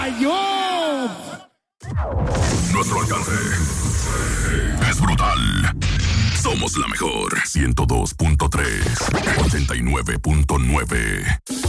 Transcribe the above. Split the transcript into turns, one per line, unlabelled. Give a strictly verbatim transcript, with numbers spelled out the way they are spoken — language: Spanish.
yo!
Nuestro alcance es brutal. Somos la mejor. ciento dos punto tres, ochenta y nueve punto nueve.